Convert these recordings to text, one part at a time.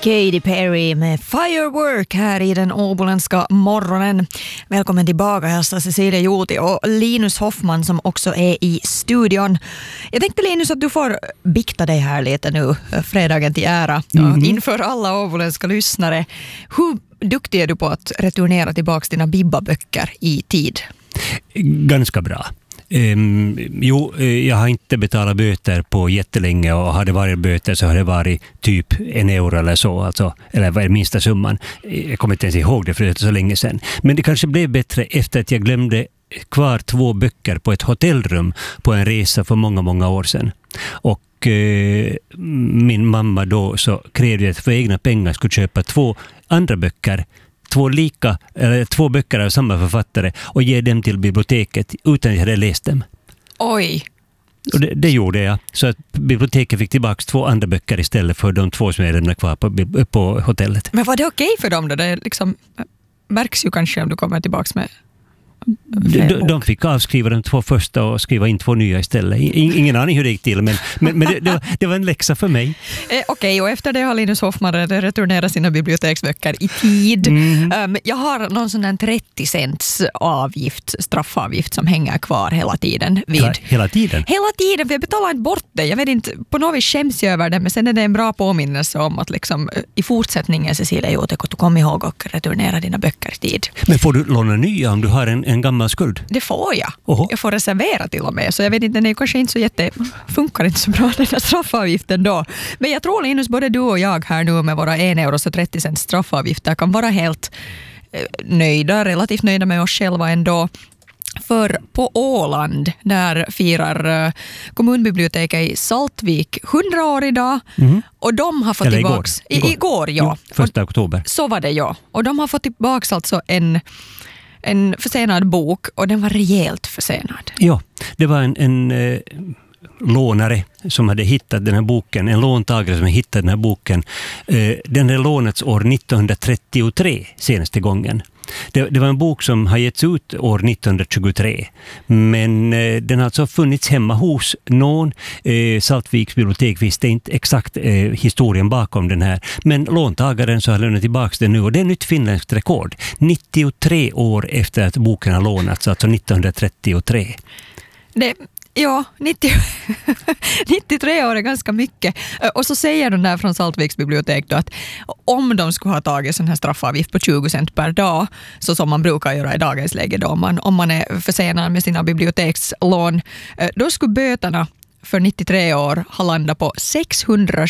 Katy Perry med Firework här i den åboländska morgonen. Välkommen tillbaka, hälsar Cecilia Juuti och Linus Hoffman som också är i studion. Jag tänkte, Linus, att du får bikta dig här lite nu, fredagen till ära, inför alla åboländska lyssnare. Hur duktig är du på att returnera tillbaka dina bibbaböcker i tid? Ganska bra. Jag har inte betalat böter på jättelänge, och hade varit böter så har det varit typ 1 euro eller så, alltså, eller vad är minsta summan. Jag kommer inte ens ihåg det för det är så länge sedan. Men det kanske blev bättre efter att jag glömde kvar 2 böcker på ett hotellrum på en resa för många år sedan. Och min mamma då så krävde att för egna pengar skulle köpa 2 andra böcker, 2 böcker av samma författare, och ge dem till biblioteket utan att jag hade läst dem. Oj! Och det gjorde jag. Så att biblioteket fick tillbaka 2 andra böcker istället för de 2 som jag lämnade kvar på hotellet. Men var det okej för dem då? Det liksom märks ju kanske om du kommer tillbaka med... De fick avskriva de 2 första och skriva in 2 nya istället. Ingen aning hur det gick till, men det var en läxa för mig. Okej, och efter det har Linus Hoffman returnerat sina biblioteksböcker i tid. Jag har någon sån där 30 cents straffavgift som hänger kvar hela tiden. Hela tiden? Hela tiden, för jag betalar inte bort det. Jag vet inte, på något vis skäms jag över det, men sen är det en bra påminnelse om att liksom, i fortsättningen, Cecilia Juuti, att du kommer ihåg och returnera dina böcker i tid. Men får du låna nya om du har en gammal skuld? Det får jag. Oho. Jag får reservera till och med. Så jag vet inte, den är kanske inte så funkar inte så bra den här straffavgiften då. Men jag tror, Linus, både du och jag här nu med våra 1 euro och 30 cents straffavgifter kan vara helt relativt nöjda med oss själva ändå. För på Åland, där firar kommunbiblioteket i Saltvik 100 år idag. Och de har fått tillbaks... Igår, ja. 1 oktober. Så var det, ja. Och de har fått tillbaks alltså en försenad bok, och den var rejält försenad. Ja, det var en lånare som hade hittat den här boken, en låntagare som hade hittat den här boken. Den hade lånats år 1933 senaste gången. Det var en bok som har getts ut år 1923, men den har alltså funnits hemma hos någon. Saltviks bibliotek visste inte exakt historien bakom den här, men låntagaren så har lämnat tillbaka den nu, och det är nytt finländskt rekord. 93 år efter att boken har lånats, alltså 1933. Ja, 93 år är ganska mycket. Och så säger de där från Saltviks bibliotek då att om de skulle ha tagit sån här straffavgift på 20 cent per dag, så som man brukar göra i dagens läge då, om man är försenad med sina bibliotekslån, då skulle böterna för 93 år ha landat på 6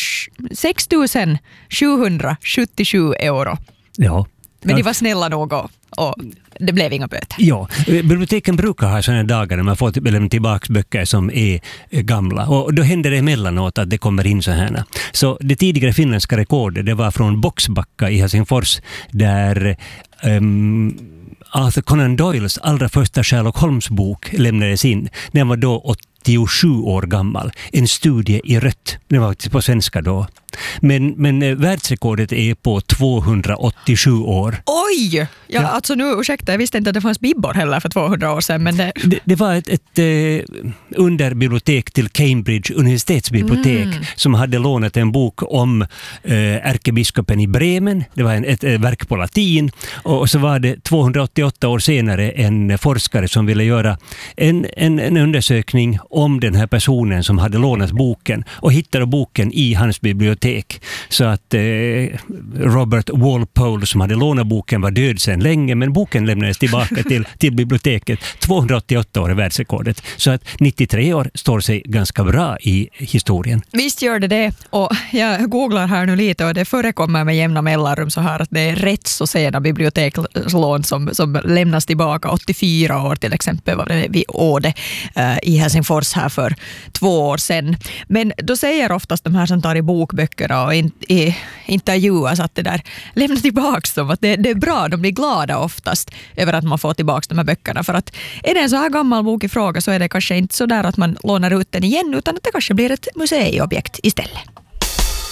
777 euro. Ja. Men de var snälla nog och det blev inga böter. Ja, biblioteken brukar ha sådana dagar när man får tillbaka böcker som är gamla. Och då händer det emellanåt att det kommer in så här. Så det tidigare finländska rekordet, det var från Boxbacka i Helsingfors, där Arthur Conan Doyles allra första Sherlock Holmes-bok lämnades in. Den var då 87 år gammal. En studie i rött. Det var på svenska då. Men världsrekordet är på 287 år. Oj! Ja. Alltså nu, ursäkta, jag visste inte att det fanns bibbor heller för 200 år sedan. Men det var ett underbibliotek till Cambridge universitetsbibliotek som hade lånat en bok om ärkebiskopen i Bremen. Det var ett verk på latin. Och så var det 288 år senare en forskare som ville göra en undersökning om den här personen som hade lånat boken, och hittade boken i hans bibliotek. Så att Robert Walpole som hade lånat boken var död sedan länge, men boken lämnades tillbaka till biblioteket. 288 år är världsrekordet. Så att 93 år står sig ganska bra i historien. Visst gör det. Och jag googlar här nu lite, och det förekommer med jämna mellanrum så här att det är rätt så sena bibliotekslån som lämnas tillbaka. 84 år till exempel var det vid Åde i Helsingfors här för 2 år sedan. Men då säger oftast de här som tar i bokböcker och i intervjuas att det där lämnar tillbaka dem, att det är bra, de blir glada oftast över att man får tillbaka de här böckerna, för att är det en så här gammal bok i fråga så är det kanske inte så där att man lånar ut den igen, utan att det kanske blir ett museiobjekt istället.